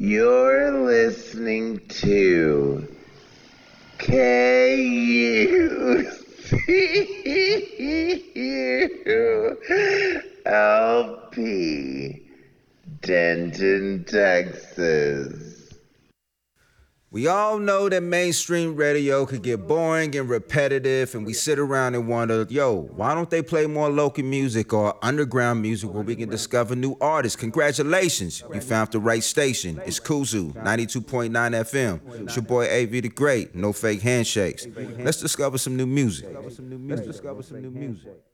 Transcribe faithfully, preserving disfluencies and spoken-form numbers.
You're listening to K U C U L P, Denton, Texas. We all know that mainstream radio could get boring and repetitive, and we sit around and wonder, yo, why don't they play more local music or underground music where we can discover new artists? Congratulations, you found the right station. It's Kuzu, ninety-two point nine F M. It's your boy A V the Great, no fake handshakes. Let's discover some new music. Let's discover some new music.